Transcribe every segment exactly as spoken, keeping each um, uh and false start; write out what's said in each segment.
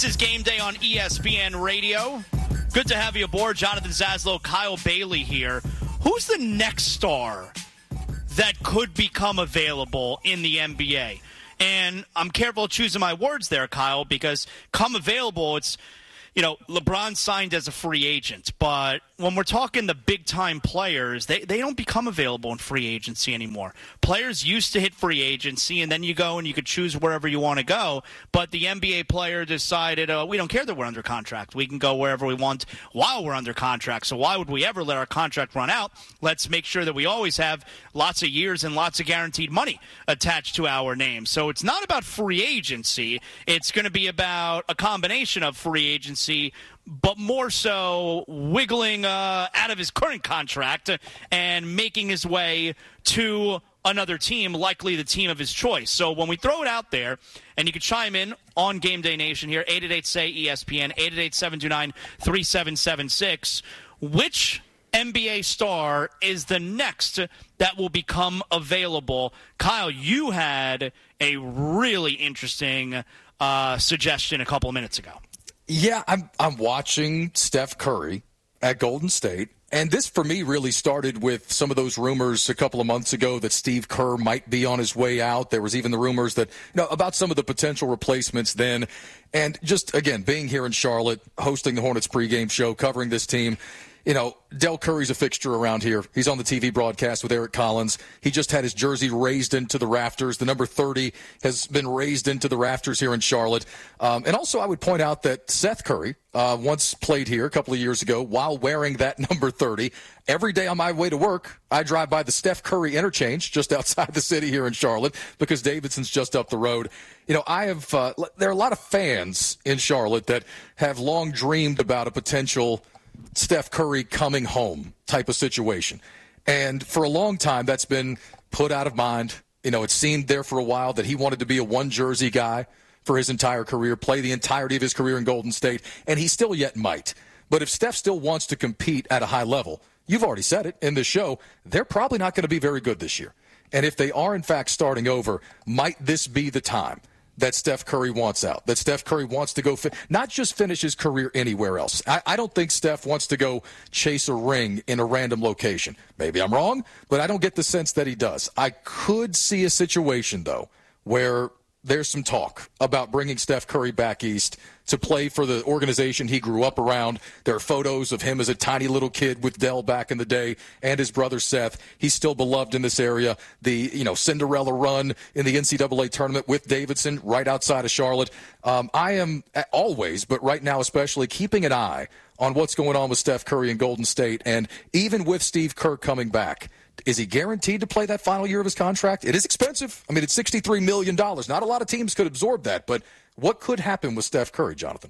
This is Game Day on E S P N Radio. Good to have you aboard. Jonathan Zaslow, Kyle Bailey here. Who's the next star that could become available in the N B A? And I'm careful choosing my words there, Kyle, because come available, it's, you know, LeBron signed as a free agent. But when we're talking the big-time players, they, they don't become available in free agency anymore. Players used to hit free agency, and then you go and you could choose wherever you want to go. But the N B A player decided, uh, we don't care that we're under contract. We can go wherever we want while we're under contract. So why would we ever let our contract run out? Let's make sure that we always have lots of years and lots of guaranteed money attached to our name. So it's not about free agency. It's going to be about a combination of free agency, but more so wiggling uh, out of his current contract and making his way to another team, likely the team of his choice. So when we throw it out there, and you can chime in on Game Day Nation here, eight eight eight, S A Y, E S P N, eight eight eight, seven two nine, three seven seven six, which N B A star is the next that will become available? Kyle, you had a really interesting uh, suggestion a couple of minutes ago. Yeah, I'm I'm watching Steph Curry at Golden State, and this for me really started with some of those rumors a couple of months ago that Steve Kerr might be on his way out. There was even the rumors that, you know, about some of the potential replacements then. And just, again, being here in Charlotte, hosting the Hornets pregame show, covering this team, you know, Del Curry's a fixture around here. He's on the T V broadcast with Eric Collins. He just had his jersey raised into the rafters. The number thirty has been raised into the rafters here in Charlotte. Um, and also I would point out that Seth Curry uh, once played here a couple of years ago while wearing that number thirty. Every day on my way to work, I drive by the Steph Curry interchange just outside the city here in Charlotte because Davidson's just up the road. You know, I have uh, there are a lot of fans in Charlotte that have long dreamed about a potential Steph Curry coming home type of situation. And for a long time, that's been put out of mind. You know, it seemed there for a while that he wanted to be a one-jersey guy for his entire career, play the entirety of his career in Golden State, and he still yet might. But if Steph still wants to compete at a high level, you've already said it in this show, they're probably not going to be very good this year. And if they are, in fact, starting over, might this be the time that Steph Curry wants out, that Steph Curry wants to go, fi- not just finish his career anywhere else. I, I don't think Steph wants to go chase a ring in a random location. Maybe I'm wrong, but I don't get the sense that he does. I could see a situation, though, where there's some talk about bringing Steph Curry back east to play for the organization he grew up around. There are photos of him as a tiny little kid with Dell back in the day and his brother Seth. He's still beloved in this area. The, you know, Cinderella run in the N C double A tournament with Davidson right outside of Charlotte. Um, I am always, but right now especially, keeping an eye on what's going on with Steph Curry in Golden State. And even with Steve Kerr coming back, is he guaranteed to play that final year of his contract? It is expensive. I mean, it's sixty-three million dollars. Not a lot of teams could absorb that, but what could happen with Steph Curry, Jonathan?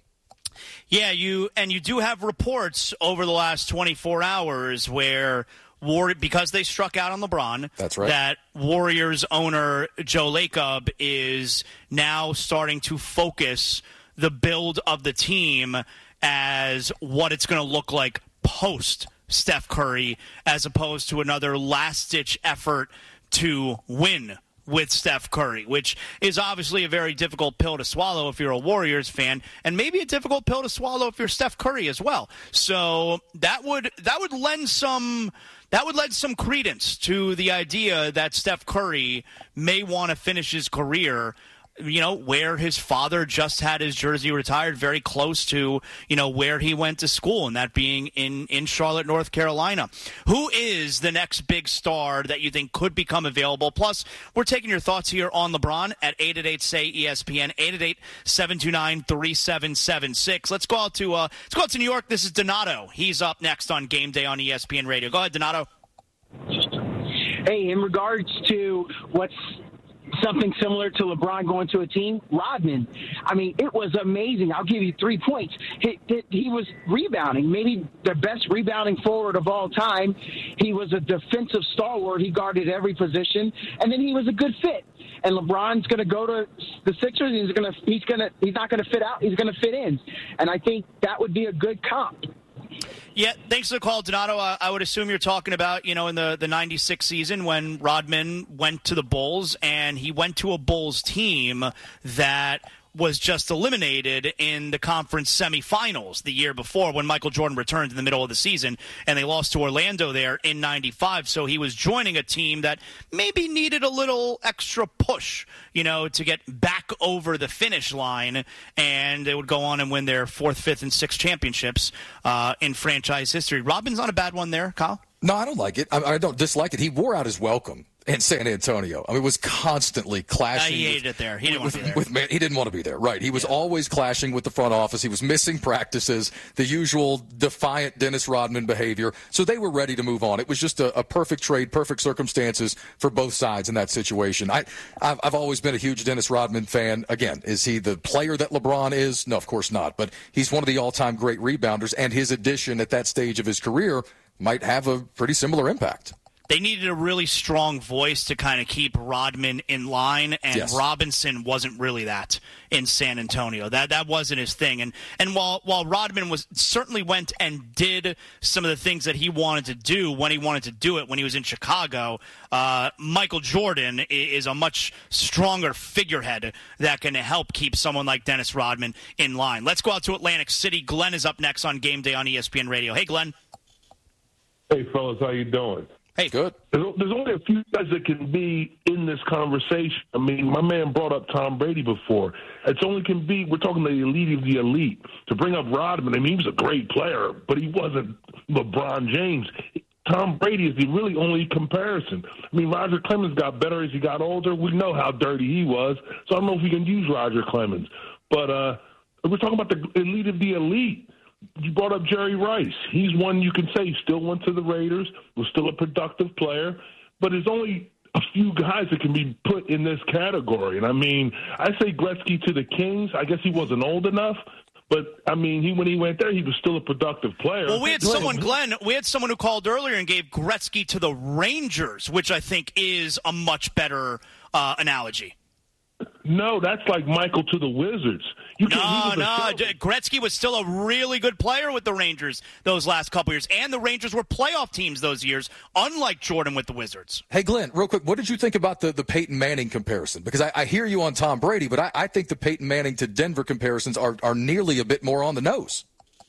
Yeah, you and you do have reports over the last twenty-four hours where, War, because they struck out on LeBron, that's right, that Warriors owner Joe Lacob is now starting to focus the build of the team as what it's going to look like post Steph Curry, as opposed to another last-ditch effort to win with Steph Curry, which is obviously a very difficult pill to swallow if you're a Warriors fan, and maybe a difficult pill to swallow if you're Steph Curry as well. So that would that would lend some that would lend some credence to the idea that Steph Curry may want to finish his career, you know, where his father just had his jersey retired, very close to, you know, where he went to school, and that being in, in Charlotte, North Carolina. Who is the next big star that you think could become available? Plus, we're taking your thoughts here on LeBron at eight eight eight, S A Y, E S P N, eight eight eight, seven two nine, three seven seven six. Let's go out to uh, let's go out to New York. This is Donato. He's up next on Game Day on E S P N Radio. Go ahead, Donato. Hey, in regards to what's something similar to LeBron going to a team, Rodman. I mean, it was amazing. I'll give you three points. He, he was rebounding, maybe the best rebounding forward of all time. He was a defensive stalwart. He guarded every position, and then he was a good fit. And LeBron's going to go to the Sixers. He's going to he's going to he's not going to fit out. He's going to fit in, and I think that would be a good comp. Yeah, thanks for the call, Donato. Uh, I would assume you're talking about, you know, in the, the ninety-six season when Rodman went to the Bulls, and he went to a Bulls team that was just eliminated in the conference semifinals the year before when Michael Jordan returned in the middle of the season, and they lost to Orlando there in ninety-five. So he was joining a team that maybe needed a little extra push, you know, to get back over the finish line, and they would go on and win their fourth, fifth, and sixth championships uh, in franchise history. Robin's not a bad one there, Kyle? No, I don't like it. I, I don't dislike it. He wore out his welcome in San Antonio. I mean, it was constantly clashing. Uh, he hated with, it there. He didn't with, want to be there. With, man, he didn't want to be there, right. He was yeah. always clashing with the front office. He was missing practices, the usual defiant Dennis Rodman behavior. So they were ready to move on. It was just a, a perfect trade, perfect circumstances for both sides in that situation. I, I've, I've always been a huge Dennis Rodman fan. Again, is he the player that LeBron is? No, of course not. But he's one of the all-time great rebounders, and his addition at that stage of his career might have a pretty similar impact. They needed a really strong voice to kind of keep Rodman in line, and yes. Robinson wasn't really that in San Antonio. That that wasn't his thing. And and while while Rodman was certainly went and did some of the things that he wanted to do when he wanted to do it when he was in Chicago, uh, Michael Jordan is a much stronger figurehead that can help keep someone like Dennis Rodman in line. Let's go out to Atlantic City. Glenn is up next on Game Day on E S P N Radio. Hey, Glenn. Hey, fellas, how you doing? Hey, good. There's, there's only a few guys that can be in this conversation. I mean, my man brought up Tom Brady before. It's only can be, we're talking the elite of the elite. To bring up Rodman, I mean, he was a great player, but he wasn't LeBron James. Tom Brady is the really only comparison. I mean, Roger Clemens got better as he got older. We know how dirty he was, so I don't know if we can use Roger Clemens. But uh, we're talking about the elite of the elite. You brought up Jerry Rice. He's one you can say he still went to the Raiders, was still a productive player, but there's only a few guys that can be put in this category. And, I mean, I say Gretzky to the Kings. I guess he wasn't old enough. But, I mean, he when he went there, he was still a productive player. Well, we had someone, Glenn, we had someone who called earlier and gave Gretzky to the Rangers, which I think is a much better uh, analogy. No, that's like Michael to the Wizards. You no, no. Gretzky was still a really good player with the Rangers those last couple years, and the Rangers were playoff teams those years, unlike Jordan with the Wizards. Hey, Glenn, real quick, what did you think about the, the Peyton Manning comparison? Because I, I hear you on Tom Brady, but I, I think the Peyton Manning to Denver comparisons are, are nearly a bit more on the nose.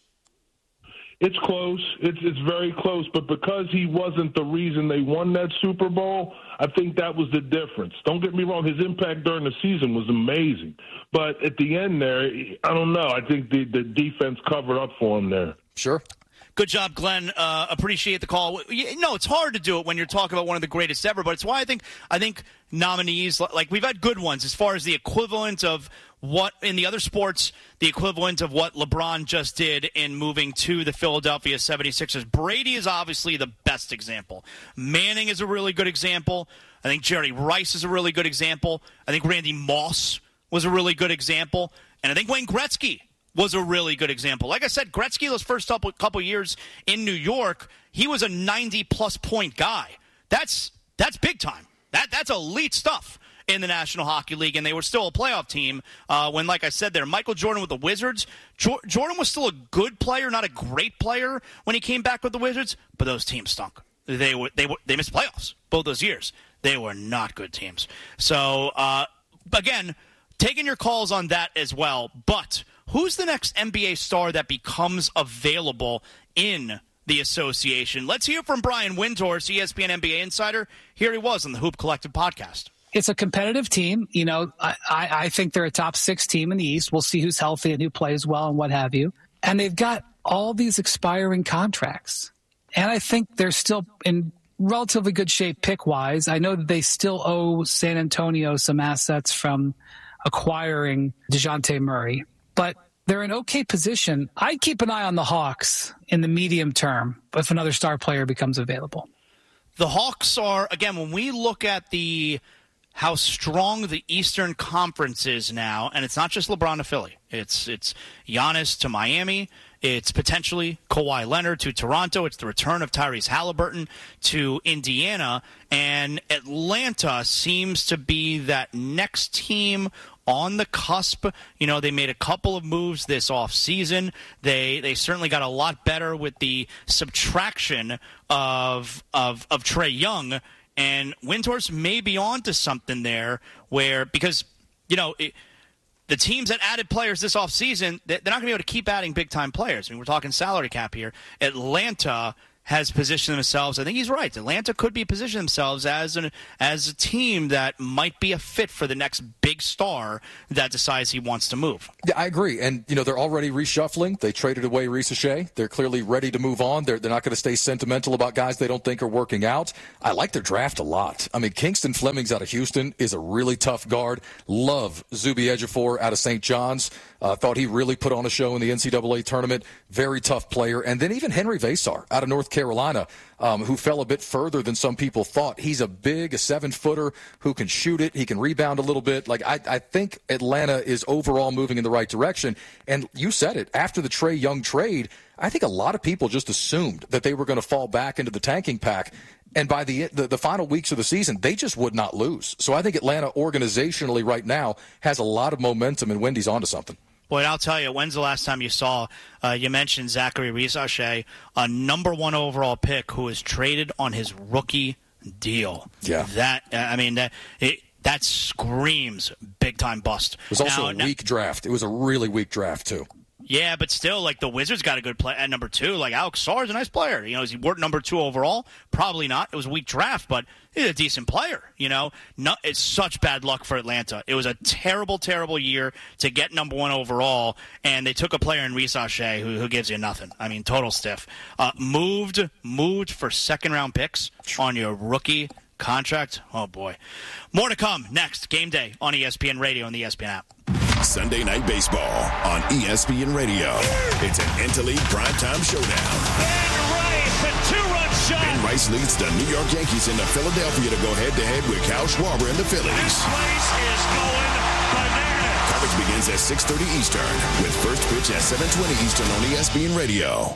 It's close. It's it's very close. But because he wasn't the reason they won that Super Bowl, I think that was the difference. Don't get me wrong. His impact during the season was amazing. But at the end there, I don't know. I think the, the defense covered up for him there. Sure. Good job, Glenn. Uh, appreciate the call. No, it's hard to do it when you're talking about one of the greatest ever, but it's why I think I think nominees, like we've had good ones as far as the equivalent of what in the other sports, the equivalent of what LeBron just did in moving to the Philadelphia seventy-sixers. Brady is obviously the best example. Manning is a really good example. I think Jerry Rice is a really good example. I think Randy Moss was a really good example. And I think Wayne Gretzky was a really good example. Like I said, Gretzky, those first couple, couple years in New York, he was a ninety-plus point guy. That's that's big time. That That's elite stuff in the National Hockey League, and they were still a playoff team uh, when, like I said there, Michael Jordan with the Wizards, jo- Jordan was still a good player, not a great player when he came back with the Wizards, but those teams stunk. They were they were they missed playoffs both those years. They were not good teams. So, uh, again, taking your calls on that as well, but who's the next N B A star that becomes available in the association? Let's hear from Brian Windhorst, E S P N N B A insider. Here he was on the Hoop Collective podcast. It's a competitive team. You know, I, I think they're a top six team in the East. We'll see who's healthy and who plays well and what have you. And they've got all these expiring contracts. And I think they're still in relatively good shape pick-wise. I know that they still owe San Antonio some assets from acquiring DeJounte Murray. But they're in okay position. I'd keep an eye on the Hawks in the medium term if another star player becomes available. The Hawks are, again, when we look at the how strong the Eastern Conference is now, and it's not just LeBron to Philly. It's it's Giannis to Miami. It's potentially Kawhi Leonard to Toronto. It's the return of Tyrese Halliburton to Indiana. And Atlanta seems to be that next team on the cusp. You know, they made a couple of moves this offseason. They they certainly got a lot better with the subtraction of of, of Trae Young. And Windhorst may be on to something there where, because, you know, it, the teams that added players this offseason, they're not going to be able to keep adding big-time players. I mean, we're talking salary cap here. Atlanta has positioned themselves. I think he's right. Atlanta could be positioned themselves as an as a team that might be a fit for the next big star that decides he wants to move. Yeah, I agree. And, you know, they're already reshuffling. They traded away Risa Shea. They're clearly ready to move on. They're, they're not going to stay sentimental about guys they don't think are working out. I like their draft a lot. I mean, Kingston Flemings out of Houston is a really tough guard. Love Zuby Ejiofor out of Saint John's. Uh, thought he really put on a show in the N C double A tournament. Very tough player. And then even Henry Vasar out of North Carolina, um, who fell a bit further than some people thought. He's a big, a seven-footer who can shoot it. He can rebound a little bit. Like I, I think Atlanta is overall moving in the right direction. And you said it. After the Trae Young trade, I think a lot of people just assumed that they were going to fall back into the tanking pack. And by the, the the final weeks of the season, they just would not lose. So I think Atlanta organizationally right now has a lot of momentum, and Wendy's onto something. Boy, I'll tell you, when's the last time you saw, uh, you mentioned Zachary Risa-Shea, a number one overall pick who was traded on his rookie deal. Yeah. That, uh, I mean, that it, that screams big-time bust. It was also now, a weak now, draft. It was a really weak draft, too. Yeah, but still, like, the Wizards got a good play at number two. Like, Alex Sarr is a nice player. You know, is he worth number two overall? Probably not. It was a weak draft, but he's a decent player, you know. Not, it's such bad luck for Atlanta. It was a terrible, terrible year to get number one overall, and they took a player in Risa-Shea who, who gives you nothing. I mean, total stiff. Uh, moved, moved for second-round picks on your rookie contract. Oh, boy. More to come next. Game day on E S P N Radio and the E S P N app. Sunday Night Baseball on E S P N Radio. It's an Interleague primetime showdown. Ben Rice, a two-run shot. Ben Rice leads the New York Yankees into Philadelphia to go head-to-head with Kyle Schwarber and the Phillies. This place is going bananas. Coverage begins at six thirty Eastern with first pitch at seven twenty Eastern on E S P N Radio.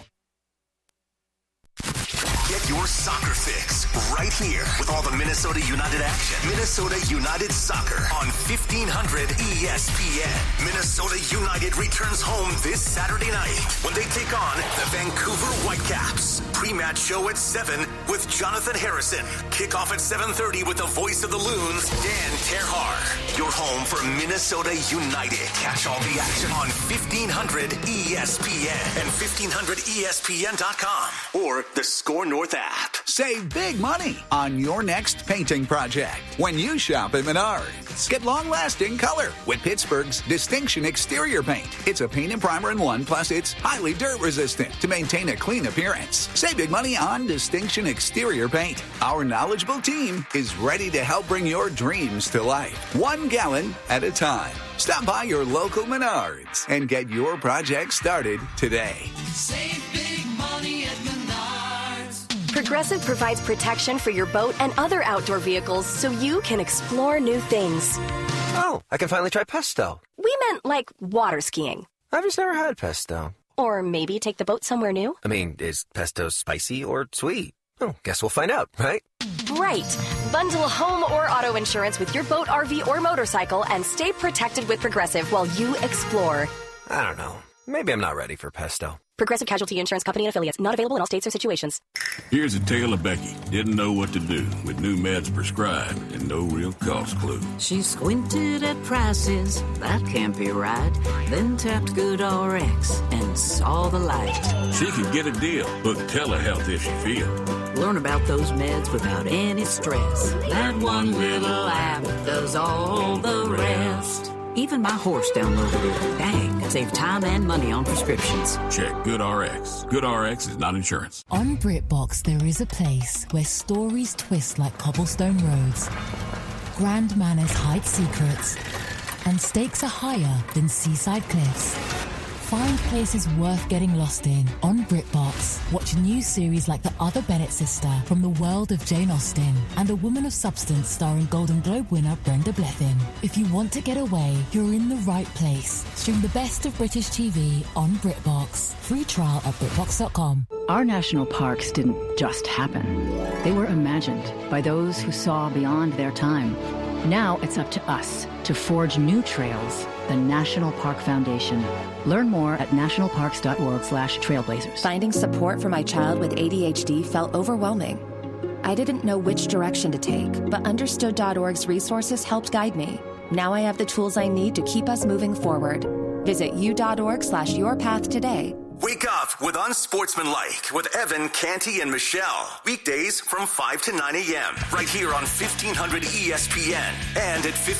Get your soccer fix right here with all the Minnesota United action. Minnesota United Soccer on fifteen hundred E S P N. Minnesota United returns home this Saturday night when they take on the Vancouver Whitecaps. Pre-match show at seven with Jonathan Harrison. Kickoff at seven thirty with the voice of the Loons, Dan Terhaar. Your home for Minnesota United. Catch all the action on fifteen hundred E S P N and fifteen hundred E S P N dot com or the Score North app. Save big money on your next painting project when you shop at Menards. Get long-lasting color with Pittsburgh's Distinction Exterior Paint. It's a paint and primer in one, plus it's highly dirt-resistant to maintain a clean appearance. Save big money on Distinction Exterior Paint. Our knowledgeable team is ready to help bring your dreams to life, one gallon at a time. Stop by your local Menards and get your project started today. Save big money at Menards. Progressive provides protection for your boat and other outdoor vehicles so you can explore new things. Oh, I can finally try pesto. We meant like water skiing. I've just never had pesto. Or maybe take the boat somewhere new. I mean, is pesto spicy or sweet? Oh, guess we'll find out, right? Right. Bundle home or auto insurance with your boat, R V, or motorcycle and stay protected with Progressive while you explore. I don't know. Maybe I'm not ready for pesto. Progressive Casualty Insurance Company and Affiliates. Not available in all states or situations. Here's a tale of Becky. Didn't know what to do with new meds prescribed and no real cost clue. She squinted at prices. That can't be right. Then tapped GoodRx and saw the light. She could get a deal. Book telehealth if she feels. Learn about those meds without any stress. That one little app does all the rest. Even my horse downloaded it. Dang, save time and money on prescriptions. Check GoodRx. GoodRx is not insurance. On BritBox, there is a place where stories twist like cobblestone roads. Grand manners hide secrets. And stakes are higher than seaside cliffs. Find places worth getting lost in on BritBox. Watch new series like The Other Bennett Sister from the world of Jane Austen and A Woman of Substance starring Golden Globe winner Brenda Blethyn. If you want to get away, you're in the right place. Stream the best of British T V on BritBox. Free trial at BritBox dot com. Our national parks didn't just happen. They were imagined by those who saw beyond their time. Now it's up to us to forge new trails. The National Park Foundation. Learn more at nationalparks dot org slash trailblazers. Finding support for my child with A D H D felt overwhelming. I didn't know which direction to take, but understood dot org's resources helped guide me. Now I have the tools I need to keep us moving forward. Visit u.org slash your path today. Wake up with Unsportsmanlike with Evan, Canty, and Michelle. Weekdays from five to nine a.m. right here on fifteen hundred E S P N and at